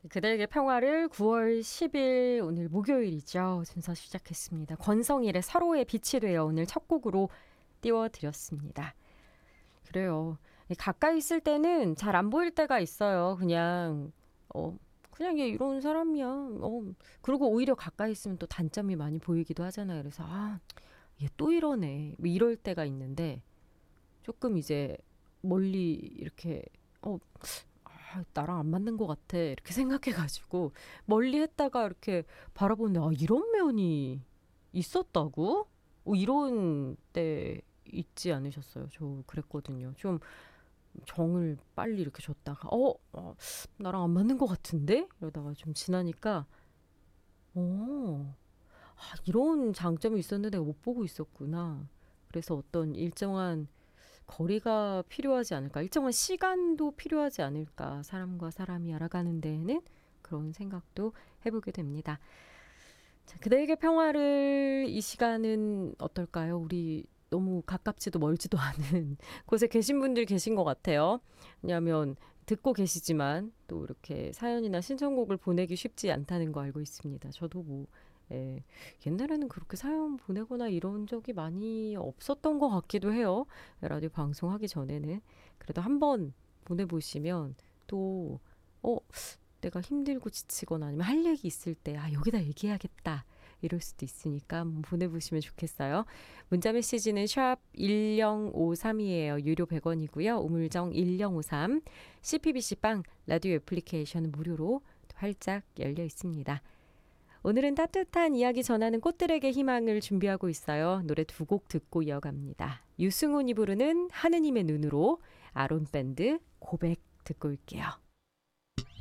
그대에게 평화를 9월 10일 오늘 목요일이죠. 순서 시작했습니다. 권성일의 서로의 빛이 되어 오늘 첫 곡으로 띄워드렸습니다. 그래요. 가까이 있을 때는 잘 안 보일 때가 있어요. 그냥 얘 이런 사람이야. 그리고 오히려 가까이 있으면 또 단점이 많이 보이기도 하잖아요. 그래서 얘 또 이러네. 뭐 이럴 때가 있는데 조금 이제 멀리 이렇게 나랑 안 맞는 것 같아 이렇게 생각해가지고 멀리 했다가 이렇게 바라보는데 이런 면이 있었다고? 이런 때 있지 않으셨어요? 저 그랬거든요. 좀 정을 빨리 이렇게 줬다가 나랑 안 맞는 것 같은데? 이러다가 좀 지나니까 이런 장점이 있었는데 내가 못 보고 있었구나. 그래서 어떤 일정한 거리가 필요하지 않을까, 일정한 시간도 필요하지 않을까, 사람과 사람이 알아가는 데에는 그런 생각도 해보게 됩니다. 자, 그대에게 평화를 이 시간은 어떨까요? 우리 너무 가깝지도 멀지도 않은 곳에 계신 분들 계신 것 같아요. 왜냐하면 듣고 계시지만 또 이렇게 사연이나 신청곡을 보내기 쉽지 않다는 거 알고 있습니다. 저도 옛날에는 그렇게 사연 보내거나 이런 적이 많이 없었던 것 같기도 해요. 라디오 방송하기 전에는. 그래도 한번 보내보시면 또, 내가 힘들고 지치거나 아니면 할 얘기 있을 때, 여기다 얘기해야겠다. 이럴 수도 있으니까 한번 보내보시면 좋겠어요. 문자 메시지는 샵 1053이에요. 유료 100원이고요. 우물정 1053. CPBC빵 라디오 애플리케이션은 무료로 활짝 열려 있습니다. 오늘은 따뜻한 이야기 전하는 꽃들에게 희망을 준비하고 있어요. 노래 두 곡 듣고 이어갑니다. 유승훈이 부르는 하느님의 눈으로, 아론밴드 고백 듣고 올게요.